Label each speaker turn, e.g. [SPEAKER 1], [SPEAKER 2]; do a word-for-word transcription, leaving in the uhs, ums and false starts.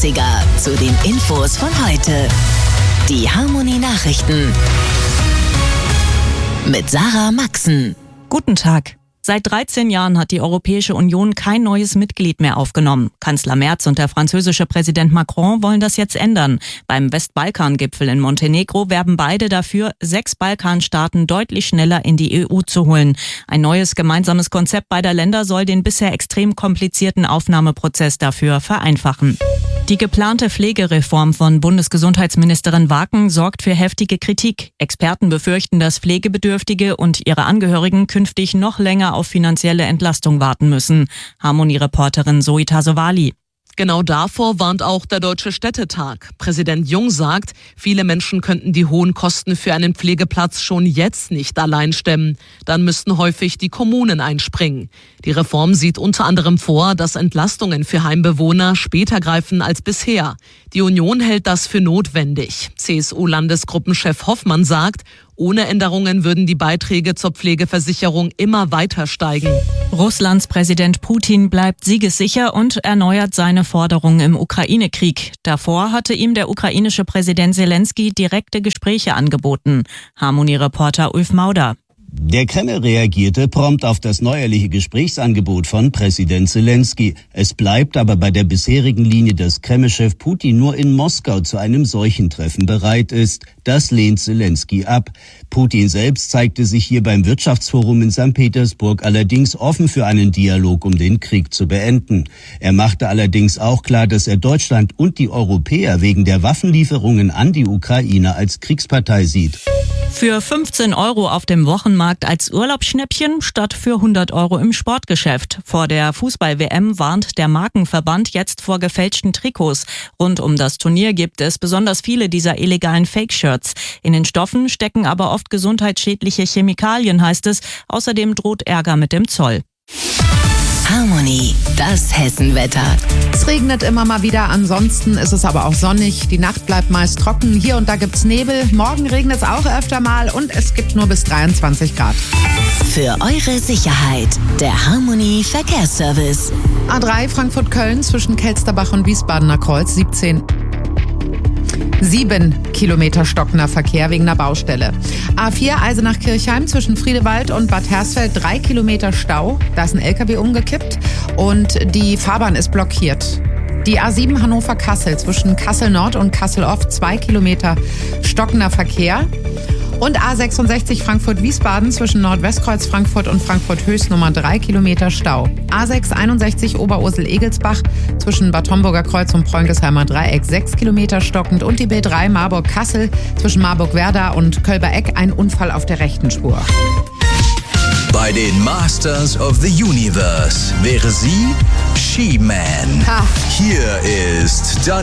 [SPEAKER 1] dreißiger zu den Infos von heute. Die Harmony Nachrichten mit Sarah Maxen.
[SPEAKER 2] Guten Tag. Seit dreizehn Jahren hat die Europäische Union kein neues Mitglied mehr aufgenommen. Kanzler Merz und der französische Präsident Macron wollen das jetzt ändern. Beim Westbalkan-Gipfel in Montenegro werben beide dafür, sechs Balkanstaaten deutlich schneller in die E U zu holen. Ein neues gemeinsames Konzept beider Länder soll den bisher extrem komplizierten Aufnahmeprozess dafür vereinfachen. Die geplante Pflegereform von Bundesgesundheitsministerin Waken sorgt für heftige Kritik. Experten befürchten, dass Pflegebedürftige und ihre Angehörigen künftig noch länger auf finanzielle Entlastung warten müssen. Harmony-Reporterin Zoe Tasovali.
[SPEAKER 3] Genau davor warnt auch der Deutsche Städtetag. Präsident Jung sagt, viele Menschen könnten die hohen Kosten für einen Pflegeplatz schon jetzt nicht allein stemmen. Dann müssten häufig die Kommunen einspringen. Die Reform sieht unter anderem vor, dass Entlastungen für Heimbewohner später greifen als bisher. Die Union hält das für notwendig. C S U-Landesgruppenchef Hoffmann sagt, ohne Änderungen würden die Beiträge zur Pflegeversicherung immer weiter steigen.
[SPEAKER 2] Russlands Präsident Putin bleibt siegessicher und erneuert seine Forderungen im Ukraine-Krieg. Davor hatte ihm der ukrainische Präsident Zelensky direkte Gespräche angeboten. Harmony-Reporter Ulf Mauder.
[SPEAKER 4] Der Kreml reagierte prompt auf das neuerliche Gesprächsangebot von Präsident Zelensky. Es bleibt aber bei der bisherigen Linie, dass Kreml-Chef Putin nur in Moskau zu einem solchen Treffen bereit ist. Das lehnt Zelensky ab. Putin selbst zeigte sich hier beim Wirtschaftsforum in Sankt Petersburg allerdings offen für einen Dialog, um den Krieg zu beenden. Er machte allerdings auch klar, dass er Deutschland und die Europäer wegen der Waffenlieferungen an die Ukraine als Kriegspartei sieht.
[SPEAKER 2] Für fünfzehn Euro auf dem Wochenmarkt als Urlaubsschnäppchen statt für hundert Euro im Sportgeschäft. Vor der Fußball-W M warnt der Markenverband jetzt vor gefälschten Trikots. Rund um das Turnier gibt es besonders viele dieser illegalen Fake-Shirts. In den Stoffen stecken aber oft gesundheitsschädliche Chemikalien, heißt es. Außerdem droht Ärger mit dem Zoll.
[SPEAKER 1] Harmony, das Hessenwetter.
[SPEAKER 5] Es regnet immer mal wieder, ansonsten ist es aber auch sonnig. Die Nacht bleibt meist trocken, hier und da gibt's Nebel. Morgen regnet es auch öfter mal und es gibt nur bis dreiundzwanzig Grad.
[SPEAKER 1] Für eure Sicherheit, der Harmony Verkehrsservice.
[SPEAKER 5] A drei Frankfurt-Köln zwischen Kelsterbach und Wiesbadener Kreuz, siebzehn Sieben Kilometer stockender Verkehr wegen einer Baustelle. A vier Eisenach-Kirchheim zwischen Friedewald und Bad Hersfeld, drei Kilometer Stau. Da ist ein L K W umgekippt und die Fahrbahn ist blockiert. Die A sieben Hannover-Kassel zwischen Kassel-Nord und Kassel-Oft, zwei Kilometer stockender Verkehr. Und A sechsundsechzig Frankfurt-Wiesbaden zwischen Nordwestkreuz Frankfurt und Frankfurt-Höchst Nummer drei Kilometer Stau. A sechs einundsechzig Oberursel-Egelsbach zwischen Bad Homburger Kreuz und Preunkesheimer Dreieck sechs Kilometer stockend und die B drei Marburg-Kassel zwischen Marburg-Werda und Kölber-Eck ein Unfall auf der rechten Spur.
[SPEAKER 6] Bei den Masters of the Universe wäre sie She-Man.
[SPEAKER 5] Ha.
[SPEAKER 6] Hier ist Dani.